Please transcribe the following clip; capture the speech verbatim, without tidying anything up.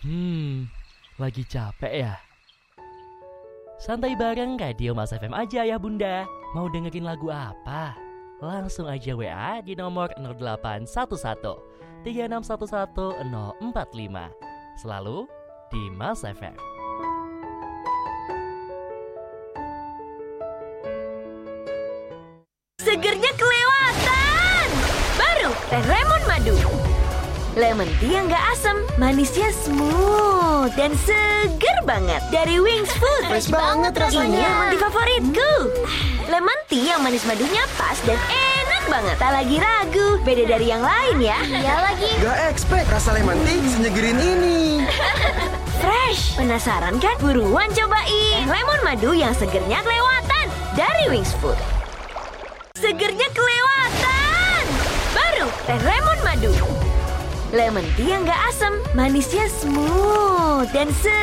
Hmm, lagi capek ya? Santai bareng Radio Mas F M aja ya bunda. Mau dengerin lagu apa? Langsung aja W A di nomor nol delapan satu satu tiga enam satu satu nol empat lima. Selalu di Mas F M. Segernya kelewatan. Baru teh lemon madu. Lemon tea yang gak asam, manisnya smooth dan seger banget. Dari Wings Food. Fresh banget rasanya. Ini emang di favoritku. Lemon tea yang manis madunya pas dan enak banget. Tak lagi ragu, beda dari yang lain ya. Iya lagi. Gak expect rasa lemon tea senyegerin ini. Fresh. Penasaran kan? Buruan cobain. Lemon madu yang segernya kelewatan. Dari Wings Food. Segernya kelewatan. Baru teh lemon madu. Lemon tea yang gak asam, manisnya smooth dan seger.